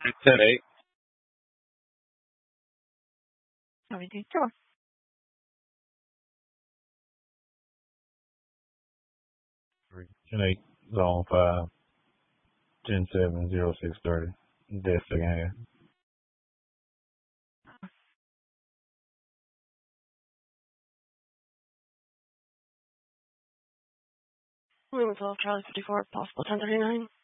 10-8. Everything's cool. 10-8, zone 5, 10-7, 0630. Dead second half. We were 12, Charlie 54, possible 1039.